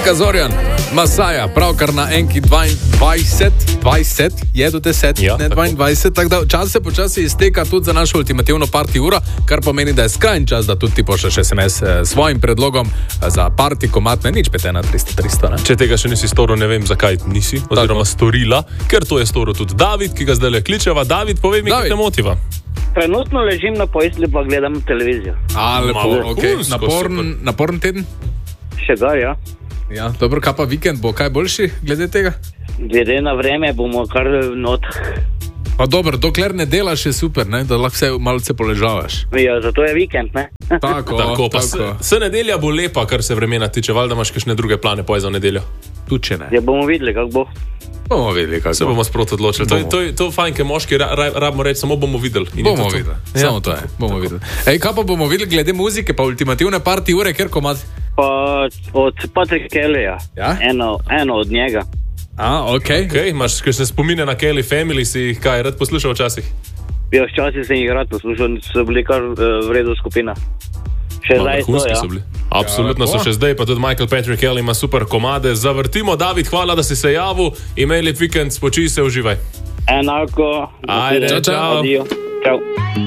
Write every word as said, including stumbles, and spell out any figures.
Monika Zorjan, Masaja, pravkar na enki dvaindvajset, dvajset, je do deset, ja, ne dvaindvajset, tako da čas se počasi izteka tudi za našo ultimativno party uro, kar pomeni, da je skrajni čas, da tudi ti pošleš es em es eh, svojim predlogom za party komat, ne nič pet ena tristo tristo. Ne? Če tega še nisi storil, ne vem, zakaj nisi, oziroma storila, ker to je storil tudi David, ki ga zdaj le kličeva. David, povej mi, kaj te motiva. Trenutno ležim na postelji pa gledam televizijo. A, lepo, okej. Okay. Naporn, naporn teden? Še gar, ja. Ja, dobro, kaj pa vikend bo kaj boljši glede tega? Glede na vreme bomo kar not. Pa dobro, dokler ne delaš je super, ne? Da lahko se malce poležavaš. Ja, zato je vikend, ne? Tako, tako, pa tako. Se, se nedelja bo lepa, kar se vremena tiče, valjda imaš kakšne druge plane poje za nedeljo. Tuče ne. Ja, bomo videli, kako bo. Bomo videli, kako se bomo sproti odločili. To, to, to je fajn, ker moški ra, ra, rabimo reči, samo bomo videli. In bomo videli, ja, samo to je, bomo videli. Ej, kaj pa bomo videli glede muzike, pa ultimativne party ure, ker komad? Pa od Patrick Kellyja, ja? eno, eno od njega. A, okej. Okay. Okay, imaš kakšne spomine na Kelly Family, si jih kaj rad poslušal včasih? Ja, včasih sem jih rad poslušal, so bili kar uh, v redu skupina. Še no, zdaj so, ja. so bili. Absolutno ja, so še zdaj, pa tudi Michael Patrick Kelly ima super komade. Zavrtimo, David, hvala, da si se javil. Imej lep vikend, spočij se, uživaj. Enako. Ajde, čau. Čau.